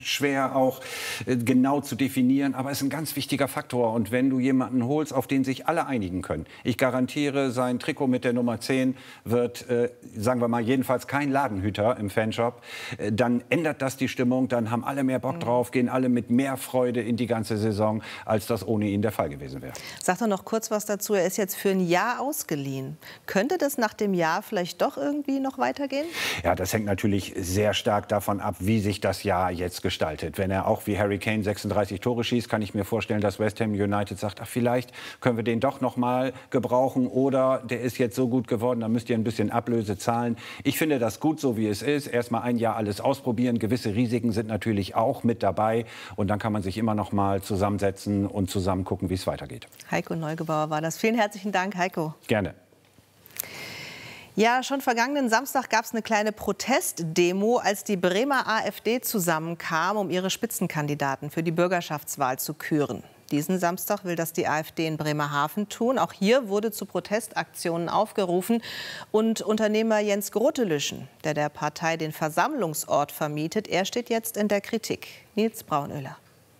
Schwer auch genau zu definieren, aber es ist ein ganz wichtiger Faktor. Und wenn du jemanden holst, auf den sich alle einigen können, ich garantiere, sein Trikot mit der Nummer 10 wird, sagen wir mal, jedenfalls kein Ladenhüter im Fanshop, dann ändert das die Stimmung, dann haben alle mehr Bock drauf, gehen alle mit mehr Freude in die ganze Saison, als das ohne ihn der Fall gewesen wäre. Sag doch noch kurz was dazu, er ist jetzt für ein Jahr ausgeliehen. Könnte das nach dem Jahr vielleicht doch irgendwie noch weitergehen? Ja, das hängt natürlich sehr stark davon ab, wie sich das Jahr jetzt gestaltet. Wenn er auch wie Harry Kane 36 Tore schießt, kann ich mir vorstellen, dass West Ham United sagt, ach, vielleicht können wir den doch noch mal gebrauchen oder der ist jetzt so gut geworden, dann müsst ihr ein bisschen Ablöse zahlen. Ich finde das gut, so wie es ist. Erst mal ein Jahr alles ausprobieren. Gewisse Risiken sind natürlich auch mit dabei und dann kann man sich immer noch mal zusammensetzen und zusammen gucken, wie es weitergeht. Heiko Neugebauer war das. Vielen herzlichen Dank, Heiko. Gerne. Ja, schon vergangenen Samstag gab es eine kleine Protestdemo, als die Bremer AfD zusammenkam, um ihre Spitzenkandidaten für die Bürgerschaftswahl zu küren. Diesen Samstag will das die AfD in Bremerhaven tun. Auch hier wurde zu Protestaktionen aufgerufen. Und Unternehmer Jens Grotelüschen, der der Partei den Versammlungsort vermietet, er steht jetzt in der Kritik. Nils Braunöller.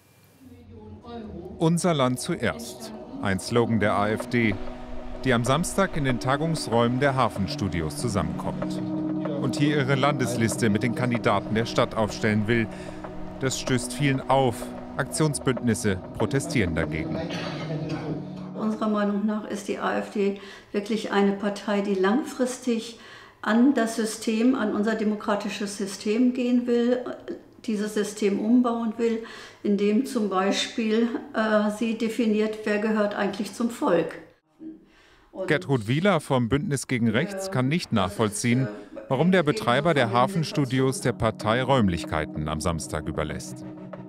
Unser Land zuerst. Ein Slogan der AfD, die am Samstag in den Tagungsräumen der Hafenstudios zusammenkommt. Und hier ihre Landesliste mit den Kandidaten der Stadt aufstellen will. Das stößt vielen auf. Aktionsbündnisse protestieren dagegen. Unserer Meinung nach ist die AfD wirklich eine Partei, die langfristig an das System, an unser demokratisches System gehen will, dieses System umbauen will, indem zum Beispiel sie definiert, wer gehört eigentlich zum Volk. Gertrud Wieler vom Bündnis gegen Rechts kann nicht nachvollziehen, warum der Betreiber der Hafenstudios der Partei Räumlichkeiten am Samstag überlässt.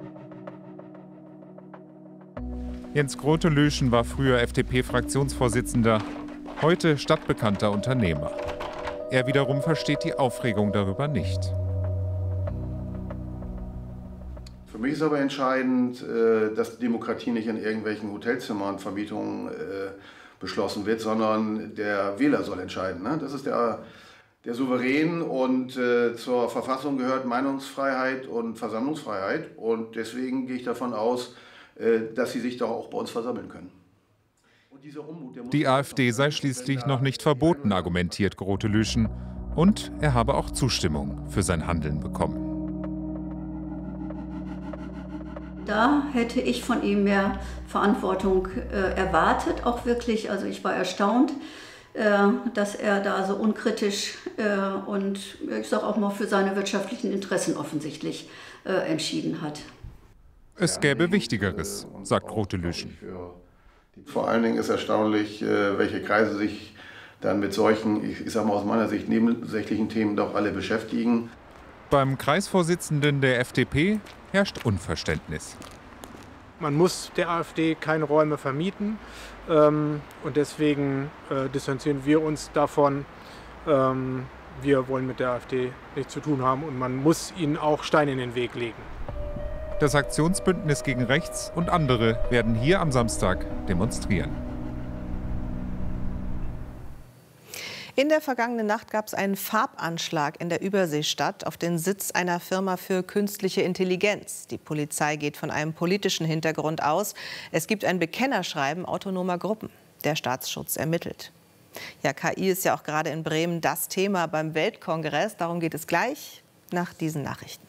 Jens Grotelüschen war früher FDP-Fraktionsvorsitzender, heute stadtbekannter Unternehmer. Er wiederum versteht die Aufregung darüber nicht. Für mich ist aber entscheidend, dass die Demokratie nicht in irgendwelchen Hotelzimmern, Vermietungen beschlossen wird, sondern der Wähler soll entscheiden. Ne? Das ist der Souverän und zur Verfassung gehört Meinungsfreiheit und Versammlungsfreiheit. Und deswegen gehe ich davon aus, dass sie sich doch auch bei uns versammeln können. Die AfD sei schließlich noch nicht verboten, argumentiert Grotelüschen. Und er habe auch Zustimmung für sein Handeln bekommen. Da hätte ich von ihm mehr Verantwortung erwartet, auch wirklich. Also ich war erstaunt, dass er da so unkritisch und ich sage auch mal für seine wirtschaftlichen Interessen offensichtlich entschieden hat. Es gäbe Wichtigeres, sagt Grotelüschen. Vor allen Dingen ist erstaunlich, welche Kreise sich dann mit solchen, ich sage mal aus meiner Sicht, nebensächlichen Themen doch alle beschäftigen. Beim Kreisvorsitzenden der FDP herrscht Unverständnis. Man muss der AfD keine Räume vermieten und deswegen distanzieren wir uns davon. Wir wollen mit der AfD nichts zu tun haben und man muss ihnen auch Steine in den Weg legen. Das Aktionsbündnis gegen Rechts und andere werden hier am Samstag demonstrieren. In der vergangenen Nacht gab es einen Farbanschlag in der Überseestadt auf den Sitz einer Firma für künstliche Intelligenz. Die Polizei geht von einem politischen Hintergrund aus. Es gibt ein Bekennerschreiben autonomer Gruppen. Der Staatsschutz ermittelt. Ja, KI ist ja auch gerade in Bremen das Thema beim Weltkongress. Darum geht es gleich nach diesen Nachrichten.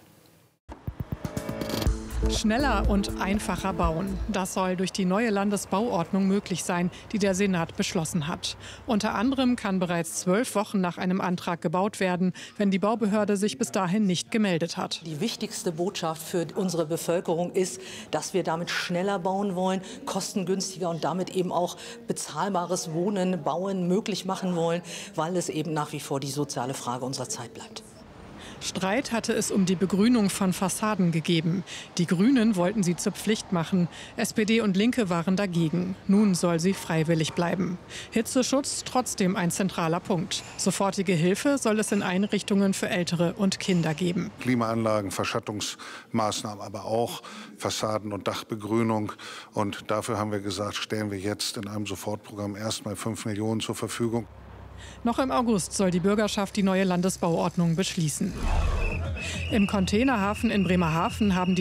Schneller und einfacher bauen. Das soll durch die neue Landesbauordnung möglich sein, die der Senat beschlossen hat. Unter anderem kann bereits 12 Wochen nach einem Antrag gebaut werden, wenn die Baubehörde sich bis dahin nicht gemeldet hat. Die wichtigste Botschaft für unsere Bevölkerung ist, dass wir damit schneller bauen wollen, kostengünstiger und damit eben auch bezahlbares Wohnen, Bauen möglich machen wollen, weil es eben nach wie vor die soziale Frage unserer Zeit bleibt. Streit hatte es um die Begrünung von Fassaden gegeben. Die Grünen wollten sie zur Pflicht machen. SPD und Linke waren dagegen. Nun soll sie freiwillig bleiben. Hitzeschutz trotzdem ein zentraler Punkt. Sofortige Hilfe soll es in Einrichtungen für Ältere und Kinder geben. Klimaanlagen, Verschattungsmaßnahmen, aber auch Fassaden- und Dachbegrünung. Und dafür haben wir gesagt, stellen wir jetzt in einem Sofortprogramm erstmal 5 Millionen zur Verfügung. Noch im August soll die Bürgerschaft die neue Landesbauordnung beschließen. Im Containerhafen in Bremerhaven haben die